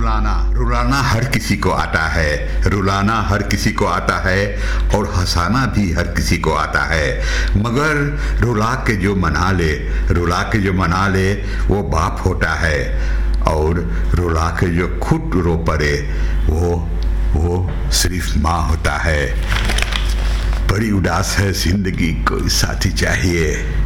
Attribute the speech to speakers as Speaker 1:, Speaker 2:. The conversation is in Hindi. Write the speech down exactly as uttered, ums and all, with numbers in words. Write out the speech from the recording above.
Speaker 1: रुलाना रुलाना हर किसी को आता है, रुलाना हर किसी को आता है और हंसाना भी हर किसी को आता है, मगर रुला के जो मना ले रुला के जो मना ले वो बाप होता है, और रुला के जो खुद रो पड़े वो वो सिर्फ माँ होता है। बड़ी उदास है जिंदगी, कोई साथी चाहिए।